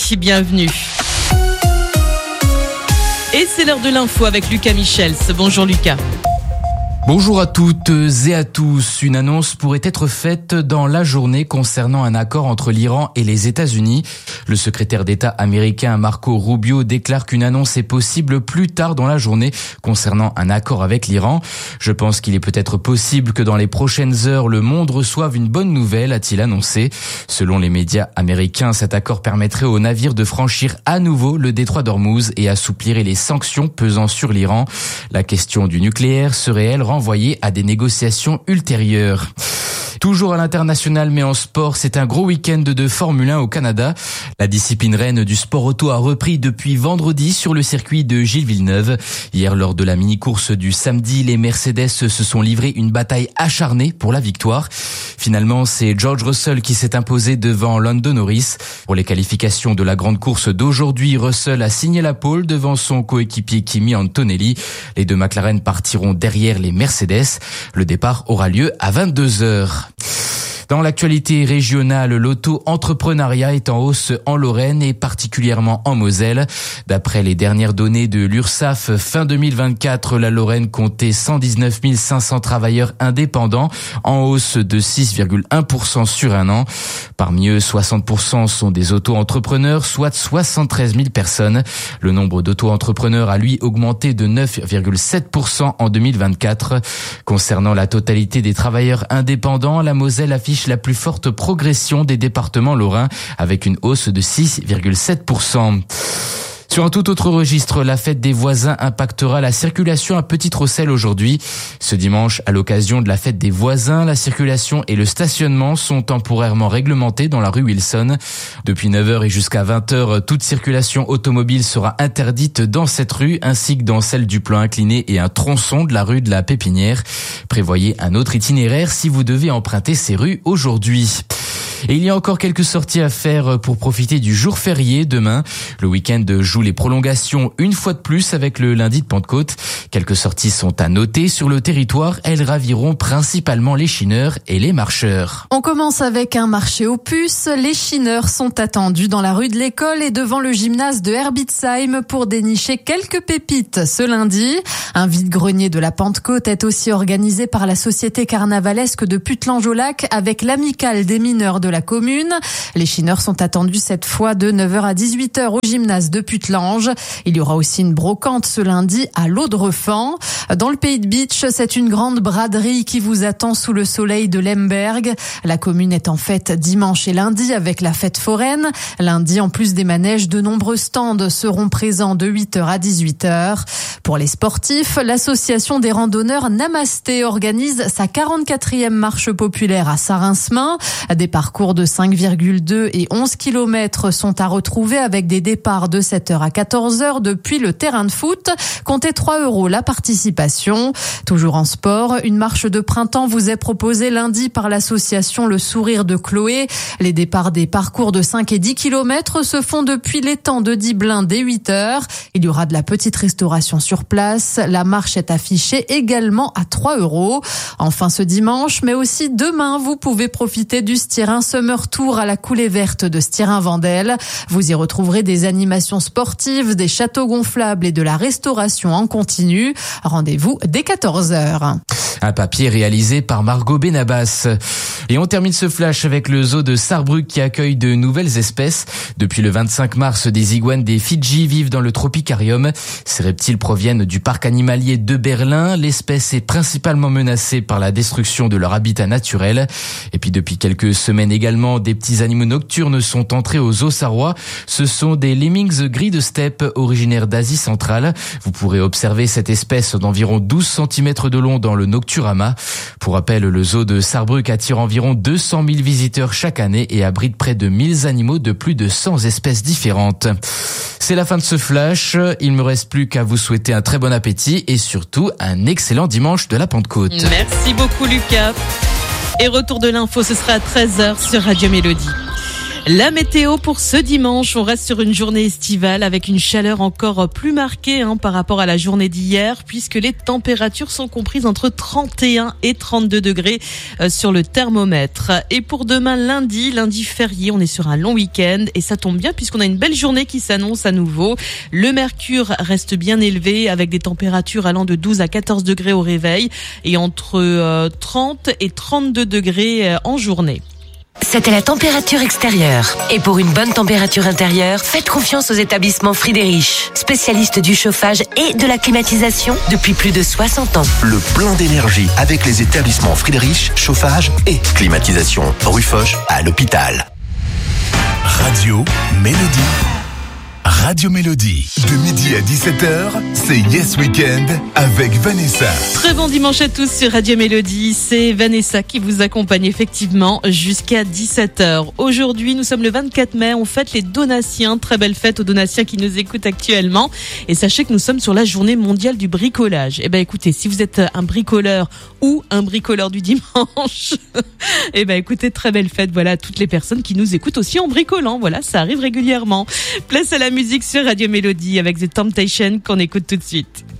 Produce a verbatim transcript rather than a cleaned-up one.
bienvenue. Et c'est l'heure de l'info avec Lucas Michels. Bonjour Lucas. Bonjour à toutes et à tous. Une annonce pourrait être faite dans la journée concernant un accord entre l'Iran et les États-Unis. Le secrétaire d'État américain Marco Rubio déclare qu'une annonce est possible plus tard dans la journée concernant un accord avec l'Iran. Je pense qu'il est peut-être possible que dans les prochaines heures, le monde reçoive une bonne nouvelle, a-t-il annoncé. Selon les médias américains, cet accord permettrait aux navires de franchir à nouveau le détroit d'Ormuz et assouplirait les sanctions pesant sur l'Iran. La question du nucléaire serait-elle renvoyée à des négociations ultérieures? Toujours à l'international, mais en sport, c'est un gros week-end de Formule un au Canada. La discipline reine du sport auto a repris depuis vendredi sur le circuit de Gilles Villeneuve. Hier, lors de la mini-course du samedi, les Mercedes se sont livrés une bataille acharnée pour la victoire. Finalement, c'est George Russell qui s'est imposé devant Lando Norris. Pour les qualifications de la grande course d'aujourd'hui, Russell a signé la pole devant son coéquipier Kimi Antonelli. Les deux McLaren partiront derrière les Mercedes. Le départ aura lieu à vingt-deux heures. Dans l'actualité régionale, l'auto-entrepreneuriat est en hausse en Lorraine et particulièrement en Moselle. D'après les dernières données de l'URSSAF, fin deux mille vingt-quatre, la Lorraine comptait cent dix-neuf mille cinq cents travailleurs indépendants, en hausse de six virgule un pour cent sur un an. Parmi eux, soixante pour cent sont des auto-entrepreneurs, soit soixante-treize mille personnes. Le nombre d'auto-entrepreneurs a lui augmenté de neuf virgule sept pour cent en deux mille vingt-quatre. Concernant la totalité des travailleurs indépendants, la Moselle affiche la plus forte progression des départements lorrains avec une hausse de six virgule sept pour cent. Sur un tout autre registre, la fête des voisins impactera la circulation à Petite-Rosselle aujourd'hui. Ce dimanche, à l'occasion de la fête des voisins, la circulation et le stationnement sont temporairement réglementés dans la rue Wilson. Depuis neuf heures et jusqu'à vingt heures, toute circulation automobile sera interdite dans cette rue ainsi que dans celle du plan incliné et un tronçon de la rue de la Pépinière. Prévoyez un autre itinéraire si vous devez emprunter ces rues aujourd'hui. Et il y a encore quelques sorties à faire pour profiter du jour férié demain. Le week-end joue les prolongations une fois de plus avec le lundi de Pentecôte. Quelques sorties sont à noter sur le territoire. Elles raviront principalement les chineurs et les marcheurs. On commence avec un marché aux puces. Les chineurs sont attendus dans la rue de l'École et devant le gymnase de Herbitsheim pour dénicher quelques pépites ce lundi. Un vide-grenier de la Pentecôte est aussi organisé par la société carnavalesque de Puttelange-au-Lac avec l'amicale des mineurs de de la commune. Les chineurs sont attendus cette fois de neuf heures à dix-huit heures au gymnase de Puttelange. Il y aura aussi une brocante ce lundi à l'Audrefan. Dans le Pays de Bitche, c'est une grande braderie qui vous attend sous le soleil de Lemberg. La commune est en fête dimanche et lundi avec la fête foraine. Lundi, en plus des manèges, de nombreux stands seront présents de huit heures à dix-huit heures. Pour les sportifs, l'association des randonneurs Namasté organise sa quarante-quatrième marche populaire à Saint-Rincemain. Des parcours de cinq virgule deux et onze kilomètres sont à retrouver avec des départs de sept heures à quatorze heures depuis le terrain de foot. Comptez trois euros la participation. Toujours en sport, une marche de printemps vous est proposée lundi par l'association Le Sourire de Chloé. Les départs des parcours de cinq et dix kilomètres se font depuis l'étang de Diblin dès huit heures. Il y aura de la petite restauration sur place. La marche est affichée également à trois euros. Enfin ce dimanche, mais aussi demain, vous pouvez profiter du Styrin Summer Tour à la coulée verte de Styrin-Vendel. Vous y retrouverez des animations sportives, des châteaux gonflables et de la restauration en continu. Rendez-vous dès quatorze heures. Un papier réalisé par Margot Benabas. Et on termine ce flash avec le zoo de Sarrebruck qui accueille de nouvelles espèces. Depuis le vingt-cinq mars, des iguanes des Fidji vivent dans le tropicarium. Ces reptiles proviennent du parc animalier de Berlin. L'espèce est principalement menacée par la destruction de leur habitat naturel. Et puis depuis quelques semaines également, des petits animaux nocturnes sont entrés au zoo sarrois. Ce sont des lemmings gris de steppe originaires d'Asie centrale. Vous pourrez observer cette espèce d'environ douze centimètres de long dans le Nocturama. Pour rappel, le zoo de Sarrebruck attire environ deux cent mille visiteurs chaque année et abrite près de mille animaux de plus de cent espèces différentes. C'est la fin de ce flash. Il me reste plus qu'à vous souhaiter un très bon appétit et surtout un excellent dimanche de la Pentecôte. Merci beaucoup Lucas. Et retour de l'info, ce sera à treize heures sur Radio Mélodie. La météo pour ce dimanche, on reste sur une journée estivale avec une chaleur encore plus marquée hein, par rapport à la journée d'hier, puisque les températures sont comprises entre trente et un et trente-deux degrés euh, sur le thermomètre. Et pour demain lundi, lundi férié, on est sur un long week-end et ça tombe bien puisqu'on a une belle journée qui s'annonce à nouveau. Le mercure reste bien élevé avec des températures allant de douze à quatorze degrés au réveil et entre euh, trente et trente-deux degrés euh, en journée. C'était la température extérieure. Et pour une bonne température intérieure, faites confiance aux établissements Friedrich, spécialistes du chauffage et de la climatisation depuis plus de soixante ans. Le plein d'énergie avec les établissements Friedrich, chauffage et climatisation. Rue Foch à l'hôpital. Radio Mélodie. Radio Mélodie. De midi à dix-sept heures, c'est Yes Weekend avec Vanessa. Très bon dimanche à tous sur Radio Mélodie. C'est Vanessa qui vous accompagne effectivement jusqu'à dix-sept heures. Aujourd'hui, nous sommes le vingt-quatre mai. On fête les Donatiens. Très belle fête aux Donatiens qui nous écoutent actuellement. Et sachez que nous sommes sur la journée mondiale du bricolage. Eh ben, écoutez, si vous êtes un bricoleur ou un bricoleur du dimanche, eh ben, écoutez, très belle fête. Voilà, à toutes les personnes qui nous écoutent aussi en bricolant. Voilà, ça arrive régulièrement. Place à la musique sur Radio Mélodie avec The Temptation qu'on écoute tout de suite.